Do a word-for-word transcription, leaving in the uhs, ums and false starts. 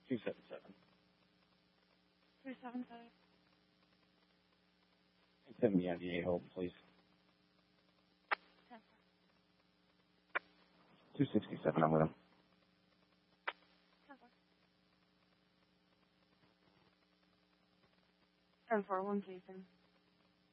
two seven seven. two seven seven. Send me on the eight hold, please. two sixty-seven, I'm with him. ten four one, Jason.